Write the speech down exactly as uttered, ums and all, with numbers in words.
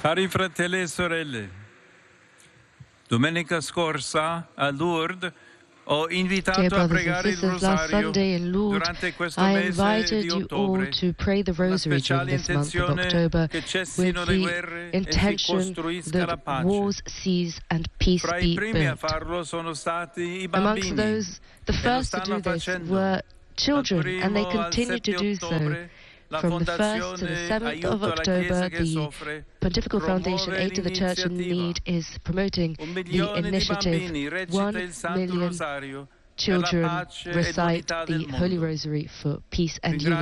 Cari fratelli e sorelle, domenica scorsa a Lourdes ho Dear invitato a brothers and pregare il sisters, last rosario Sunday in Lourdes, durante questo I mese invited di you all ottobre, to pray the con la rosary during speciale this month of intenzione October che with cessino le the guerre e si intention costruisca la that pace. wars cease and peace Fra i be primi a built. farlo sono stati i Amongst bambini those, the e lo first to stanno do this facendo. were children, Dal and they primo al continue to sette do so. ottobre la From the first to the Fondazione seventh of Aiuto alla Chiesa October, che the soffre Pontifical Foundation promuove Aid to the Church in l'iniziativa. Need is promoting Un the milione di initiative. bambini recita One il Santo million Rosario per la children pace e recite l'unità the del Holy mondo. Rosary for peace and Ringrazio